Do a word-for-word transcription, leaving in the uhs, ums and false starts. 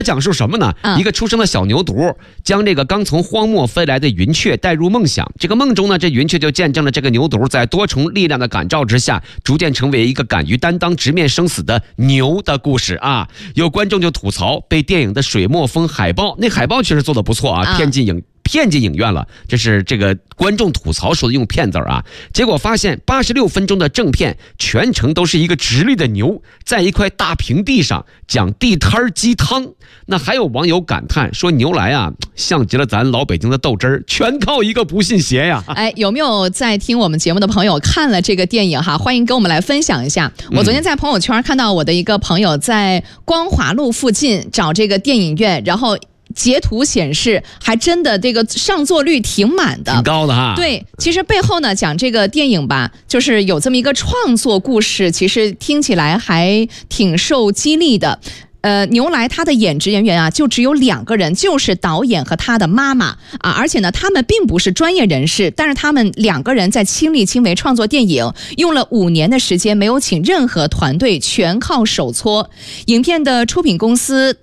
讲述什么呢、嗯、一个出生的小牛犊将这个刚从荒漠飞来的云雀带入梦想，这个梦中呢，这云雀就见证了这个牛犊在多重力量的感召之下，逐渐成为一个敢于担当直面生死的牛的故事啊。有观众就吐槽被电影的水墨风海报，那海报确实做得不错啊，骗进影骗进影院了，这是这个观众吐槽说的用骗字啊。结果发现八十六分钟的正片全程都是一个直立的牛在一块大平地上讲地摊鸡汤。那还有网友感叹说，牛来啊像极了咱老北京的豆汁儿，全靠一个不信邪呀。 哎，有没有在听我们节目的朋友看了这个电影哈？欢迎跟我们来分享一下。我昨天在朋友圈看到我的一个朋友在光华路附近找这个电影院，然后截图显示还真的这个上座率挺满的， 挺高的哈。 对，其实背后呢讲这个电影吧，就是有这么一个创作故事，其实听起来还挺受激励的。呃，牛来他的演职人员啊，就只有两个人，就是导演和他的妈妈啊，而且呢，他们并不是专业人士，但是他们两个人在亲力亲为创作电影，用了五年的时间，没有请任何团队，全靠手搓。影片的出品公司